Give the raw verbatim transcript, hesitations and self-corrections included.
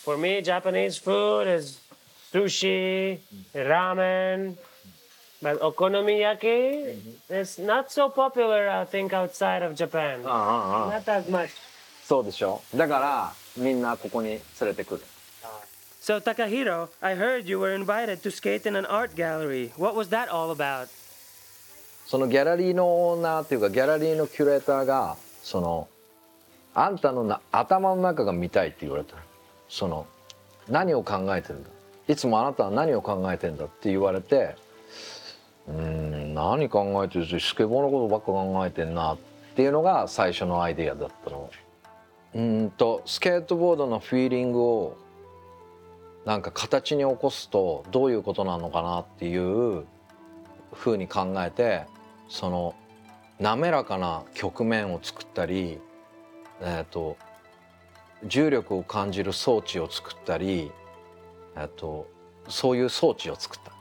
For me, Japanese food is sushi, ramen, but okonomiyaki is not so popular, I think, outside of Japan. うんうんうん Not that much. そうでしょ。だからみんなここに連れてくる。 So, Takahiro, I heard you were invited to skate in an art gallery. What was that all about? そのギャラリーのオーナーっていうかギャラリーのキュレーターがそのあんたのな頭の中が見たいって言われた。その何を考えてるんだ、いつもあなたは何を考えてんだって言われて、うーん何考えてるしスケボーのことばっか考えてんなっていうのが最初のアイデアだったの。うーんとスケートボードのフィーリングをなんか形に起こすとどういうことなのかなっていうふうに考えて、その滑らかな曲面を作ったり、えーと重力を感じる装置を作ったり、えっとそういう装置を作った。